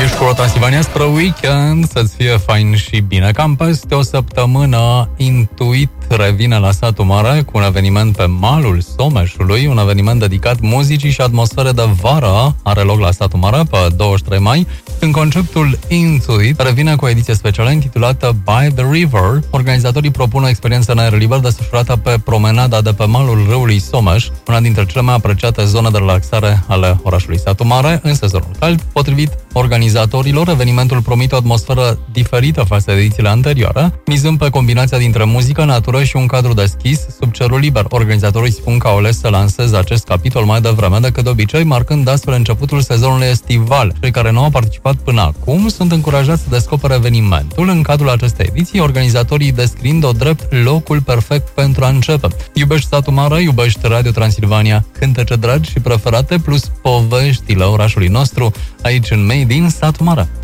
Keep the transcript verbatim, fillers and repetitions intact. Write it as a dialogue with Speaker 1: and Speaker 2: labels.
Speaker 1: Ești cu Transilvania spre weekend, să-ți fie fain și bine. Cam peste o săptămână, Intuit revine la satul mare cu un eveniment pe malul Someșului, un eveniment dedicat muzicii și atmosfere de vară. Are loc la satul mare pe douăzeci și trei mai, când conceptul Intuit revine cu o ediție specială intitulată By the River. Organizatorii propun o experiență în aer liber desfășurată pe promenada de pe malul râului Someș, una dintre cele mai apreciate zone de relaxare ale orașului Satu Mare în sezonul cald. Potrivit organizatorilor, evenimentul promite o atmosferă diferită față de edițiile anterioare, mizând pe combinația dintre muzică, natură și un cadru deschis sub cerul liber. Organizatorii spun că au ales să lanseze acest capitol mai devreme decât de obicei, marcând astfel începutul sezonului estival. Cei care nu au participat până acum sunt încurajați să descopere evenimentul. În cadrul acestei ediții, organizatorii descriind-o drept locul perfect pentru a începe. Iubești Satu Mare, iubești Radio Transilvania, cântece dragi și preferate, plus poveștile orașului nostru, aici în Made in Satu Mare.